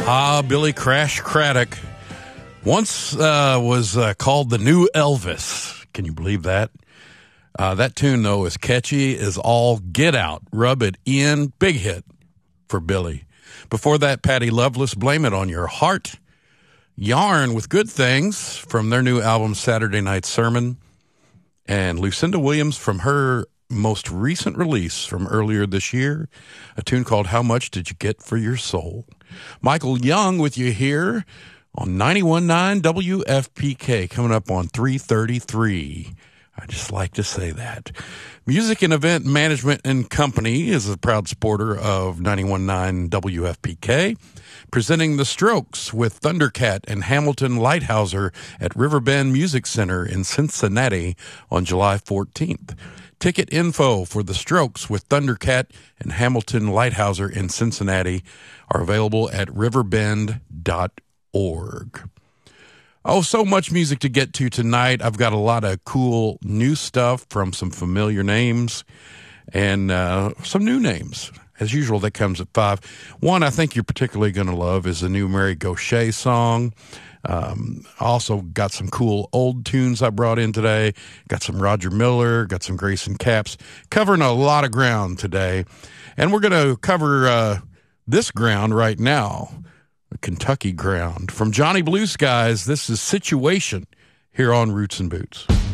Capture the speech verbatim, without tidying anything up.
Ah, Billy Crash Craddock once uh, was uh, called the new Elvis. Can you believe that? Uh, that tune, though, is catchy as all get out. Rub It In, big hit for Billy. Before that, Patty Loveless, Blame It On Your Heart. Yarn with Good Things from their new album, Saturday Night Sermon. And Lucinda Williams from her most recent release from earlier this year, a tune called How Much Did You Get for Your Soul? Michael Young with you here on ninety-one point nine W F P K, coming up on three thirty-three. I just like to say that. Music and Event Management and Company is a proud supporter of ninety-one point nine W F P K, presenting The Strokes with Thundercat and Hamilton Lighthouser at Riverbend Music Center in Cincinnati on July fourteenth. Ticket info for The Strokes with Thundercat and Hamilton Lighthouser in Cincinnati are available at riverbend dot org. Oh, so much music to get to tonight. I've got a lot of cool new stuff from some familiar names and uh, some new names. As usual, that comes at five. One I think you're particularly going to love is the new Mary Gauthier song. Um, also got some cool old tunes I brought in today. Got some Roger Miller, got some Grayson Capps, covering a lot of ground today. And we're going to cover uh, this ground right now, Kentucky ground. From Johnny Blue Skies, this is Situation here on Roots and Boots.